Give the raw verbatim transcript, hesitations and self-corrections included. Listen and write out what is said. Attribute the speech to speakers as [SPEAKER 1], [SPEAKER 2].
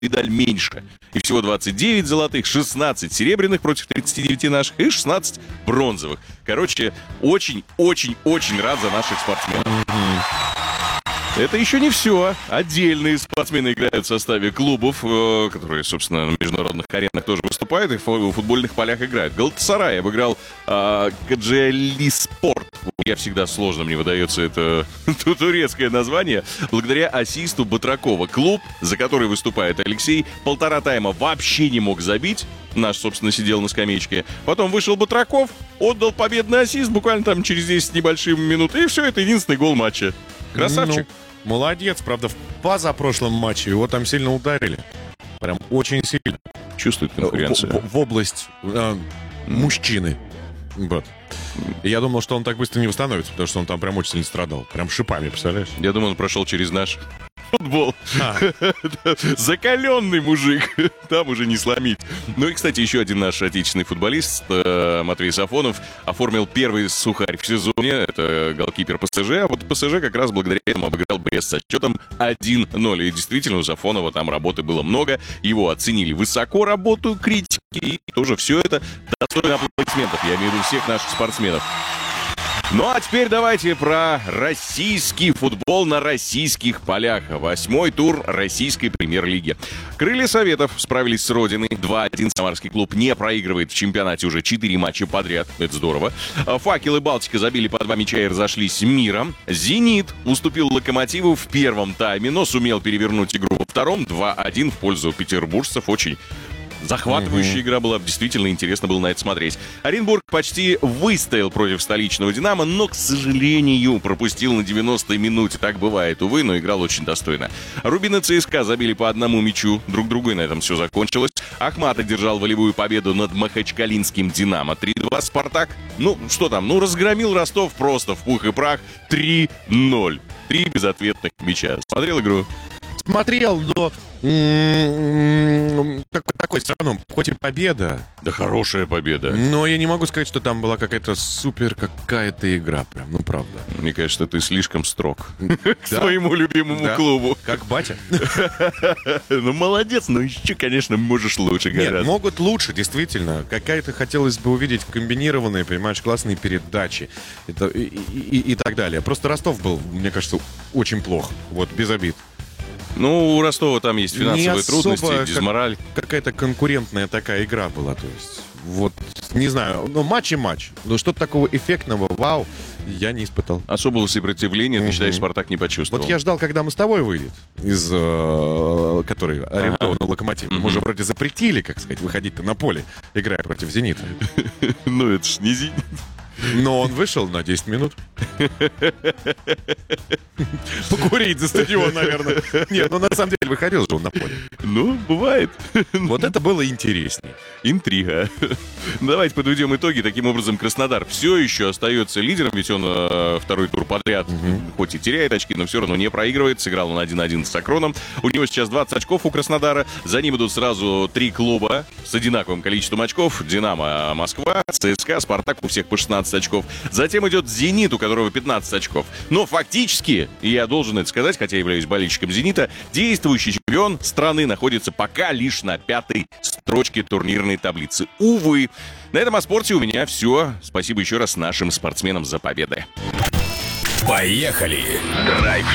[SPEAKER 1] медаль меньше. И всего двадцать девять золотых, шестнадцать серебряных против тридцати девяти наших и шестнадцать бронзовых. Короче, очень-очень-очень рад за наших спортсменов. Это еще не все. Отдельные спортсмены играют в составе клубов, которые, собственно, на международных аренах тоже выступают, и в футбольных полях играют. Галатасарай обыграл э, Каджиалиспорт. Я всегда сложно мне выдается это турецкое название. Благодаря ассисту Батракова. Клуб, за который выступает Алексей, полтора тайма вообще не мог забить. Наш, собственно, сидел на скамеечке. Потом вышел Батраков, отдал победный ассист буквально там через десять небольших минут. И все, это единственный гол матча. Красавчик.
[SPEAKER 2] Ну, молодец, правда, в позапрошлом матче его там сильно ударили. Прям очень сильно.
[SPEAKER 1] Чувствует конкуренцию.
[SPEAKER 2] В, в, в область э, мужчины. Вот. И я думал, что он так быстро не восстановится, потому что он там прям очень сильно страдал. Прям шипами, представляешь?
[SPEAKER 1] Я думал, он прошел через наш футбол.
[SPEAKER 2] А.
[SPEAKER 1] Закаленный мужик. Там уже не сломить. Ну и, кстати, еще один наш отечественный футболист, Матвей Сафонов, оформил первый сухарь в сезоне. Это голкипер ПСЖ. А вот ПСЖ как раз благодаря этому обыграл Брест со счетом один ноль. И действительно, у Сафонова там работы было много. Его оценили высоко, работу критики. И тоже все это достойно аплодисментов. Я имею в виду всех наших спортсменов. Ну а теперь давайте про российский футбол на российских полях. Восьмой тур российской премьер-лиги. Крылья Советов справились с Родиной. два один Самарский клуб не проигрывает в чемпионате уже четыре матча подряд. Это здорово. Факел и Балтика забили по два мяча и разошлись миром. Зенит уступил Локомотиву в первом тайме, но сумел перевернуть игру во втором. два один в пользу петербуржцев. Очень захватывающая mm-hmm. игра была, действительно интересно было на это смотреть. Оренбург почти выстоял против столичного «Динамо», но, к сожалению, пропустил на девяностой минуте. Так бывает, увы, но играл очень достойно. Рубин и ЦСКА забили по одному мячу друг другу, и на этом все закончилось. Ахмат одержал волевую победу над махачкалинским «Динамо». три два. Спартак, ну, что там, ну, разгромил Ростов просто в пух и прах. три ноль. Три безответных мяча. Смотрел игру?
[SPEAKER 2] Смотрел, но такой, такой все равно, хоть и победа.
[SPEAKER 1] Да хорошая победа.
[SPEAKER 2] Но я не могу сказать, что там была какая-то супер какая-то игра, прям, ну правда.
[SPEAKER 1] Мне кажется, ты слишком строг к своему любимому клубу.
[SPEAKER 2] Как батя.
[SPEAKER 1] Ну молодец, но еще, конечно, можешь лучше гораздо.
[SPEAKER 2] Нет, могут лучше, действительно. Какая-то хотелось бы увидеть комбинированные, понимаешь, классные передачи и так далее. Просто Ростов был, мне кажется, очень плох, вот без обид.
[SPEAKER 1] Ну, у Ростова там есть финансовые трудности, дизмораль.
[SPEAKER 2] Как, какая-то конкурентная такая игра была, то есть, вот, не знаю, ну, матч и матч. Но что-то такого эффектного, вау, я не испытал.
[SPEAKER 1] Особого сопротивления, угу. ты считаешь, Спартак не почувствовал?
[SPEAKER 2] Вот я ждал, когда Мостовой выйдет, из, э, который арендован ага. Локомотив. Угу. Мы же вроде запретили, как сказать, выходить-то на поле, играя против «Зенита».
[SPEAKER 1] Ну, это ж не «Зенит».
[SPEAKER 2] Но он вышел на десять минут. Покурить за стадион, наверное. Нет, ну на самом деле выходил же он на поле.
[SPEAKER 1] Ну, бывает.
[SPEAKER 2] Вот это было интереснее.
[SPEAKER 1] Интрига. Давайте подведем итоги. Таким образом, Краснодар все еще остается лидером, ведь он э, второй тур подряд, угу. хоть и теряет очки, но все равно не проигрывает. Сыграл он один один с Акроном. У него сейчас двадцать очков у Краснодара. За ним идут сразу три клуба с одинаковым количеством очков. «Динамо» Москва, ЦСКА, «Спартак» у всех по шестнадцать очков. Затем идет «Зенит», у которого пятнадцать очков. Но фактически, и я должен это сказать, хотя являюсь болельщиком «Зенита», действующий чемпион страны находится пока лишь на пятой строчке турнирной таблицы. Увы. На этом о спорте у меня все. Спасибо еще раз нашим спортсменам за победы.
[SPEAKER 3] Поехали! Драйв